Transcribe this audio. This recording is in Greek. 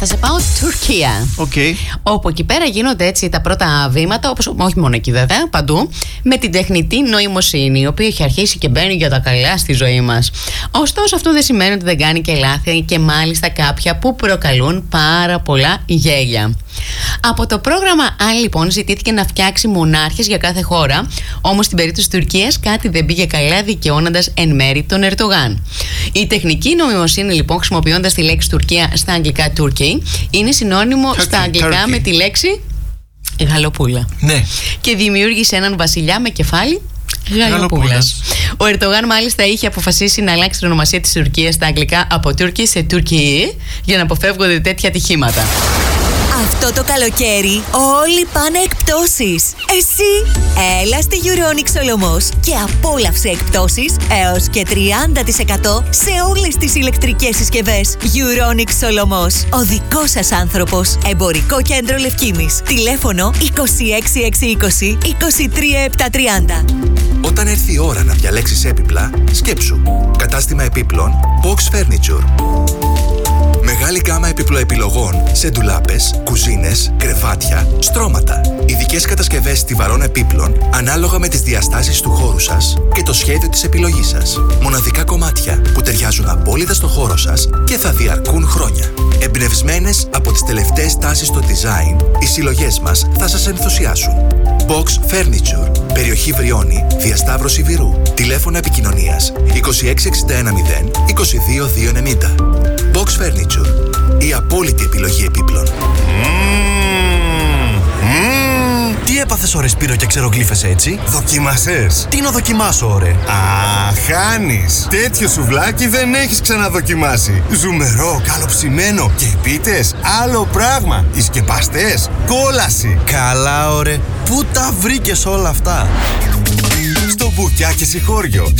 Θα σε πάω Τουρκία. Okay. Όπου εκεί πέρα γίνονται έτσι τα πρώτα βήματα, όπως, όχι μόνο εκεί βέβαια, παντού, με την τεχνητή νοημοσύνη, η οποία έχει αρχίσει και μπαίνει για τα καλά στη ζωή μας. Ωστόσο, αυτό δεν σημαίνει ότι δεν κάνει και λάθη, και μάλιστα κάποια που προκαλούν πάρα πολλά γέλια. Από το πρόγραμμα AI, λοιπόν, ζητήθηκε να φτιάξει μονάρχες για κάθε χώρα. Όμως στην περίπτωση της Τουρκίας κάτι δεν πήγε καλά, δικαιώνοντας εν μέρη τον Ερντογάν. Η τεχνική νοημοσύνη, λοιπόν, χρησιμοποιώντας τη λέξη Τουρκία στα αγγλικά Turkey, είναι συνώνυμο στα αγγλικά με τη λέξη γαλοπούλα. Ναι. Και δημιούργησε έναν βασιλιά με κεφάλι γαλοπούλας. Ο Ερντογάν μάλιστα είχε αποφασίσει να αλλάξει την ονομασία της Τουρκίας στα αγγλικά από Turkey σε Turkey για να αποφεύγονται τέτοια ατυχήματα. Αυτό το καλοκαίρι όλοι πάνε εκπτώσεις. Εσύ έλα στη Euronic Solomos και απόλαυσε εκπτώσεις έως και 30% σε όλες τις ηλεκτρικές συσκευές. Euronic Solomos, ο δικός σας άνθρωπος. Εμπορικό κέντρο Λευκήμης. Τηλέφωνο 26620 23730. Όταν έρθει η ώρα να διαλέξεις έπιπλα, σκέψου. Κατάστημα επίπλων Box Furniture. Μεγάλη γκάμα επιπλοεπιλογών σε ντουλάπες, κουζίνες, κρεβάτια, στρώματα. Ειδικές κατασκευές στιβαρών επίπλων ανάλογα με τις διαστάσεις του χώρου σας και το σχέδιο της επιλογής σας. Μοναδικά κομμάτια που ταιριάζουν απόλυτα στο χώρο σας και θα διαρκούν χρόνια. Εμπνευσμένες από τις τελευταίες τάσεις στο design, οι συλλογές μας θα σας ενθουσιάσουν. Box Furniture. Περιοχή Βριώνη, διασταύρωση Βυρού. Τηλέφωνο επικοινωνίας 26610 22290. Box Furniture. Η απόλυτη επιλογή επίπλων. Τι έπαθες ωρε Σπύρο και ξερογλύφεσαι έτσι? Δοκίμασες? Τι να δοκιμάσω ωρε? Α, χάνεις. Τέτοιο σουβλάκι δεν έχεις ξαναδοκιμάσει. Ζουμερό, καλοψημένο και πίτες, άλλο πράγμα. Οι σκεπαστές, κόλαση. Καλά ωρε, πού τα βρήκες όλα αυτά? Στο Μπουκιάκι Σιχώριο.